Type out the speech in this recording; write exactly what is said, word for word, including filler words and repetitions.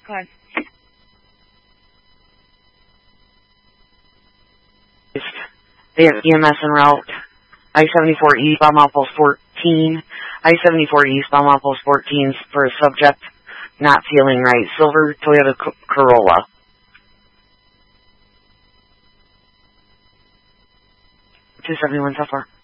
ahead. They have E M S en route. I seventy-four eastbound Milepost fourteen. I seventy-four eastbound Milepost fourteen for a subject not feeling right. Silver Toyota Corolla. two seventy-one so far.